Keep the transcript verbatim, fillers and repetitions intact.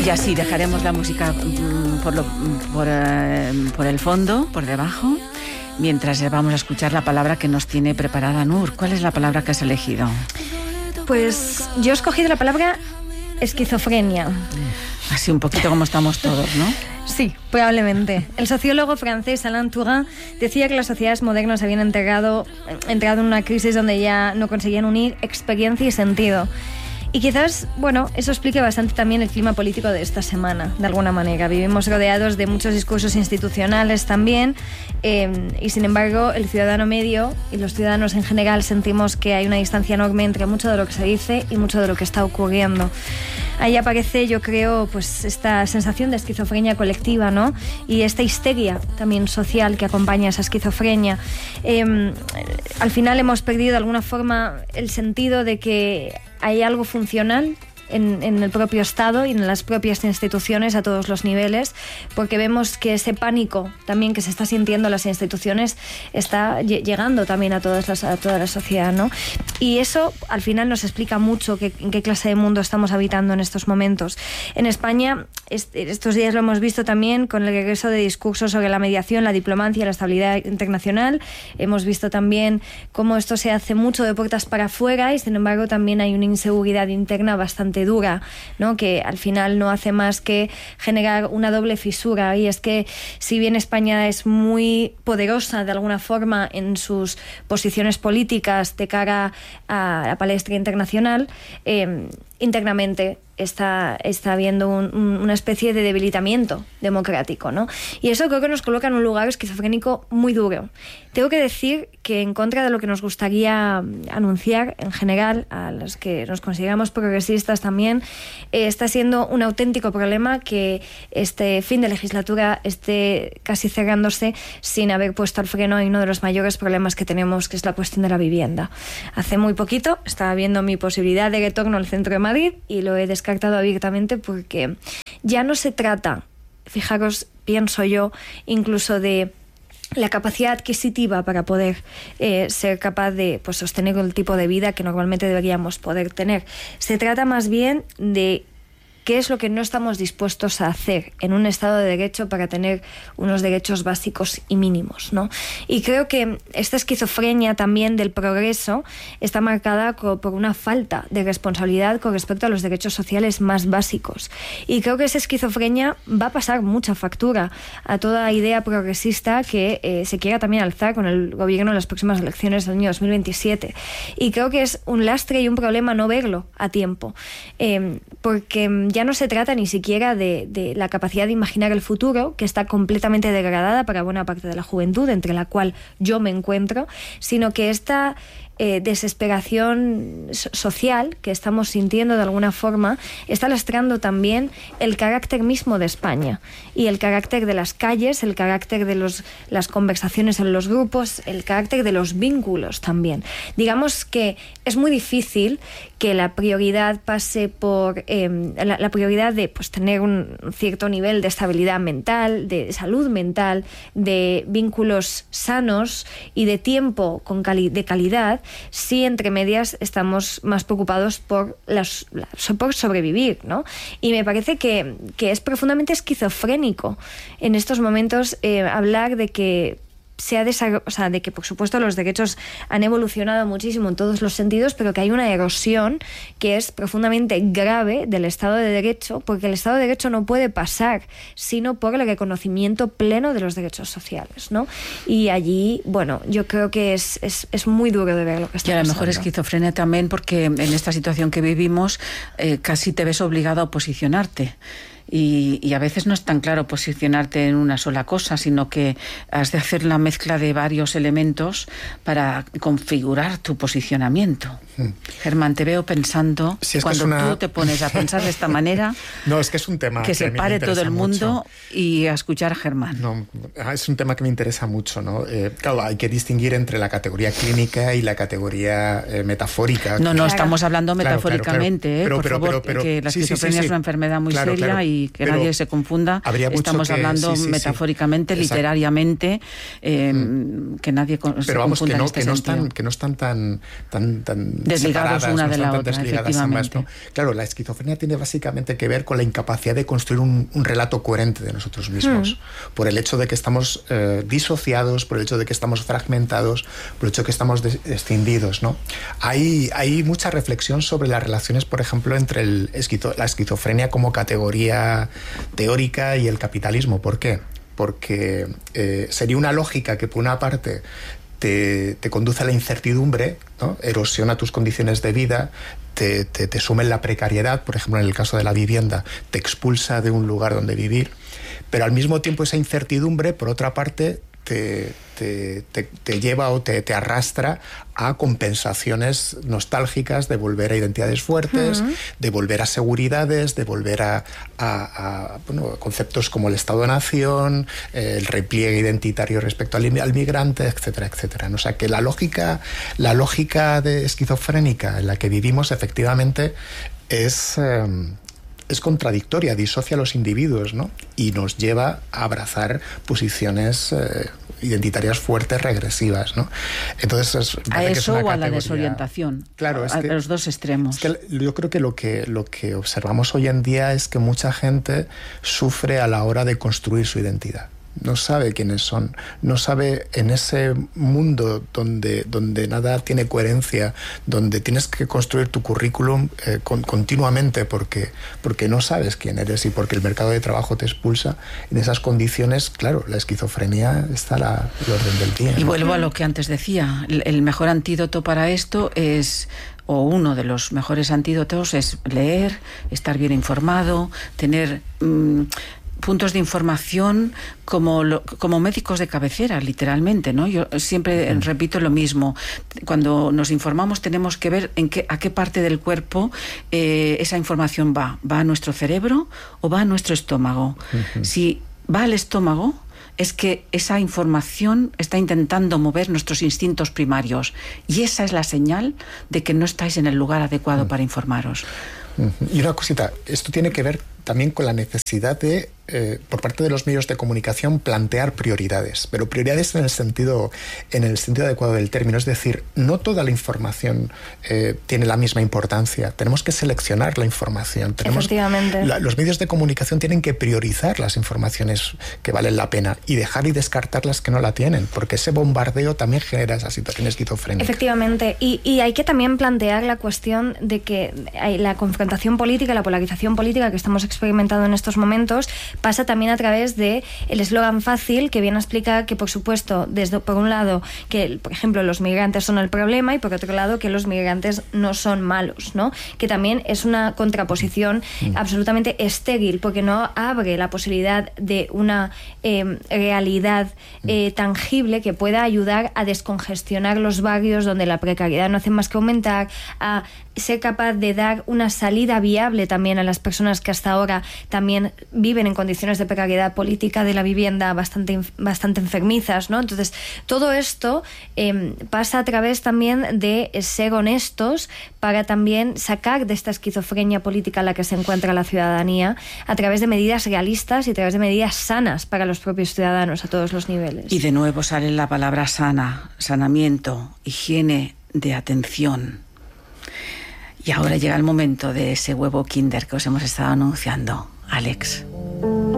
Y así dejaremos la música por, lo, por, eh, por el fondo, por debajo, mientras vamos a escuchar la palabra que nos tiene preparada Nur. ¿Cuál es la palabra que has elegido? Pues yo he escogido la palabra esquizofrenia. Así un poquito como estamos todos, ¿no? Sí, probablemente. El sociólogo francés Alain Touraine decía que las sociedades modernas habían entrado, entrado en una crisis donde ya no conseguían unir experiencia y sentido. Y quizás, bueno, eso explique bastante también el clima político de esta semana, de alguna manera. Vivimos rodeados de muchos discursos institucionales también, eh, y sin embargo el ciudadano medio y los ciudadanos en general sentimos que hay una distancia enorme entre mucho de lo que se dice y mucho de lo que está ocurriendo. Ahí aparece, yo creo, pues esta sensación de esquizofrenia colectiva, ¿no? Y esta histeria también social que acompaña a esa esquizofrenia. Eh, al final hemos perdido de alguna forma el sentido de que hay algo funcional en, en el propio Estado y en las propias instituciones a todos los niveles, porque vemos que ese pánico también que se está sintiendo en las instituciones está llegando también a, todas las, a toda la sociedad, ¿no? Y eso al final nos explica mucho que, en qué clase de mundo estamos habitando en estos momentos. En España, est- estos días lo hemos visto también con el regreso de discursos sobre la mediación, la diplomacia, la estabilidad internacional. Hemos visto también cómo esto se hace mucho de puertas para afuera y sin embargo también hay una inseguridad interna bastante dura, ¿no? Que al final no hace más que generar una doble fisura, y es que si bien España es muy poderosa de alguna forma en sus posiciones políticas de cara a la palestra internacional, eh, internamente está, está habiendo un, un, una especie de debilitamiento democrático, ¿no? Y eso creo que nos coloca en un lugar esquizofrénico muy duro. Tengo que decir que, en contra de lo que nos gustaría anunciar en general, a los que nos consideramos progresistas también, eh, está siendo un auténtico problema que este fin de legislatura esté casi cerrándose sin haber puesto al freno a uno de los mayores problemas que tenemos, que es la cuestión de la vivienda. Hace muy poquito estaba viendo mi posibilidad de retorno al centro de Madrid y lo he descartado abiertamente, porque ya no se trata, fijaros, pienso yo, incluso de la capacidad adquisitiva para poder eh, ser capaz de pues, sostener el tipo de vida que normalmente deberíamos poder tener. Se trata más bien de qué es lo que no estamos dispuestos a hacer en un Estado de Derecho para tener unos derechos básicos y mínimos, ¿no? Y creo que esta esquizofrenia también del progreso está marcada por una falta de responsabilidad con respecto a los derechos sociales más básicos. Y creo que esa esquizofrenia va a pasar mucha factura a toda idea progresista que eh, se quiera también alzar con el gobierno en las próximas elecciones del año dos mil veintisiete. Y creo que es un lastre y un problema no verlo a tiempo, eh, porque ya no se trata ni siquiera de, de la capacidad de imaginar el futuro, que está completamente degradada para buena parte de la juventud, entre la cual yo me encuentro, sino que esta eh, desesperación social que estamos sintiendo de alguna forma está lastrando también el carácter mismo de España y el carácter de las calles, el carácter de los, las conversaciones en los grupos, el carácter de los vínculos también. Digamos que es muy difícil que la prioridad pase por eh, la, la prioridad de pues, tener un cierto nivel de estabilidad mental, de salud mental, de vínculos sanos y de tiempo con cali- de calidad, si entre medias estamos más preocupados por, las, la, por sobrevivir, ¿no? Y me parece que, que es profundamente esquizofrénico en estos momentos eh, hablar de que se ha desarrollado, o sea, de que por supuesto los derechos han evolucionado muchísimo en todos los sentidos, pero que hay una erosión que es profundamente grave del Estado de Derecho, porque el Estado de Derecho no puede pasar sino por el reconocimiento pleno de los derechos sociales, ¿no? Y allí, bueno, yo creo que es, es, es muy duro de ver lo que está pasando. Y a lo mejor esquizofrenia también porque en esta situación que vivimos eh, casi te ves obligado a posicionarte. Y, y a veces no es tan claro posicionarte en una sola cosa, sino que has de hacer la mezcla de varios elementos para configurar tu posicionamiento. Mm. Germán, te veo pensando, si es cuando que es una... tú te pones a pensar de esta manera, no, es que es un tema que, que se pare todo el mundo mucho. Y a escuchar a Germán. No, es un tema que me interesa mucho, ¿no? Eh, claro, hay que distinguir entre la categoría clínica y la categoría eh, metafórica. No, no, claro. Estamos hablando metafóricamente, claro, claro, claro. Pero, eh, por pero, favor, pero, pero, que la esquizofrenia sí, sí, sí. es una enfermedad muy claro, seria claro. y y que Pero nadie se confunda, estamos que, hablando sí, sí, metafóricamente, sí. literariamente, eh, mm. que nadie Pero se vamos, confunda que no, en este que no sentido. están, que no están tan, tan, tan desligados separadas, una no de la tan otra, desligadas ambas, ¿no? Claro, la esquizofrenia tiene básicamente que ver con la incapacidad de construir un, un relato coherente de nosotros mismos, mm. por el hecho de que estamos eh, disociados, por el hecho de que estamos fragmentados, por el hecho de que estamos escindidos, ¿no? Hay, hay mucha reflexión sobre las relaciones, por ejemplo, entre el esquizo, la esquizofrenia como categoría teórica y el capitalismo. ¿Por qué? Porque eh, sería una lógica que, por una parte, te, te conduce a la incertidumbre, ¿no? Erosiona tus condiciones de vida, te, te, te sume en la precariedad, por ejemplo, en el caso de la vivienda, te expulsa de un lugar donde vivir, pero al mismo tiempo esa incertidumbre, por otra parte, Te, te, te, te lleva o te, te arrastra a compensaciones nostálgicas de volver a identidades fuertes, uh-huh. de volver a seguridades, de volver a, a, a bueno, conceptos como el Estado-Nación, el repliegue identitario respecto al, al migrante, etcétera, etcétera. O sea que la lógica, la lógica de esquizofrénica en la que vivimos efectivamente es... Eh, es contradictoria, disocia a los individuos, ¿no? Y nos lleva a abrazar posiciones eh, identitarias fuertes, regresivas, ¿no? Entonces, es, a eso que es una o a la categoría... desorientación, claro, es a que, los dos extremos. Es que yo creo que lo, que lo que observamos hoy en día es que mucha gente sufre a la hora de construir su identidad. No sabe quiénes son, no sabe en ese mundo donde, donde nada tiene coherencia, donde tienes que construir tu currículum eh, con, continuamente porque, porque no sabes quién eres y porque el mercado de trabajo te expulsa. En esas condiciones, claro, la esquizofrenia está a la el orden del día, ¿no? Y vuelvo a lo que antes decía, el mejor antídoto para esto es... o uno de los mejores antídotos es leer, estar bien informado, tener... Mmm, puntos de información como, lo, como médicos de cabecera, literalmente, ¿no? Yo siempre uh-huh. repito lo mismo. Cuando nos informamos tenemos que ver en qué, a qué parte del cuerpo eh, esa información va. ¿Va a nuestro cerebro o va a nuestro estómago? Uh-huh. Si va al estómago, es que esa información está intentando mover nuestros instintos primarios. Y esa es la señal de que no estáis en el lugar adecuado uh-huh. para informaros. Uh-huh. Y una cosita, esto tiene que ver también con la necesidad de, eh, por parte de los medios de comunicación, plantear prioridades, pero prioridades en el sentido, en el sentido adecuado del término. Es decir, no toda la información eh, tiene la misma importancia. Tenemos que seleccionar la información. Tenemos, Efectivamente. La, los medios de comunicación tienen que priorizar las informaciones que valen la pena y dejar y descartar las que no la tienen, porque ese bombardeo también genera esa situación esquizofrénica. Efectivamente. Y, y hay que también plantear la cuestión de que hay la confrontación política, la polarización política que estamos experimentando en estos momentos pasa también a través de el eslogan fácil que viene a explicar que, por supuesto, desde por un lado que, por ejemplo, los migrantes son el problema y por otro lado que los migrantes no son malos, ¿no? Que también es una contraposición mm. absolutamente estéril porque no abre la posibilidad de una eh, realidad eh, tangible que pueda ayudar a descongestionar los barrios donde la precariedad no hace más que aumentar, a ser capaz de dar una salida viable también a las personas que hasta ahora también viven en condiciones de precariedad política de la vivienda bastante, bastante enfermizas, ¿no? Entonces, todo esto eh, pasa a través también de ser honestos para también sacar de esta esquizofrenia política en la que se encuentra la ciudadanía a través de medidas realistas y a través de medidas sanas para los propios ciudadanos a todos los niveles. Y de nuevo sale la palabra sana, sanamiento, higiene de atención. Y ahora llega el momento de ese huevo Kinder que os hemos estado anunciando. Alex.